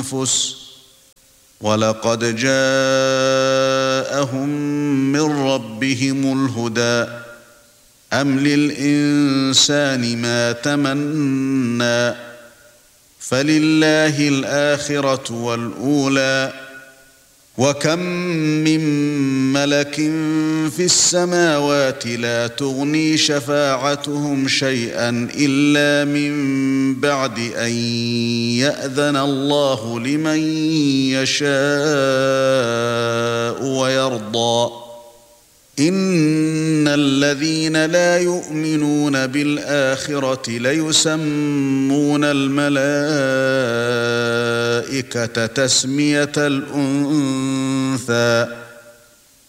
الأنفس ولقد جاءهم من ربهم الهدى أم للإنسان ما تمنى فلله الآخرة والأولى وكم من ملك في السماوات لا تغني شفاعتهم شيئا إلا من بعد أن يأذن الله لمن يشاء ويرضى إن الذين لا يؤمنون بالآخرة ليسمون الملائكة تسمية الأنثى